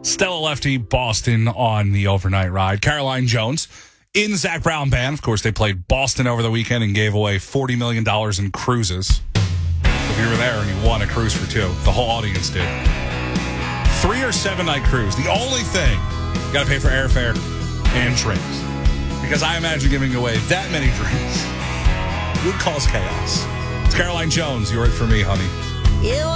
Stella Lefty, Boston on the overnight ride. Caroline Jones in Zach Brown Band. Of course, they played Boston over the weekend and gave away $40 million in cruises. If you were there and you won a cruise for two, the whole audience did. 3 or 7 night cruise. The only thing, you got to pay for airfare and drinks. Because I imagine giving away that many drinks would cause chaos. It's Caroline Jones. You're it for me, honey.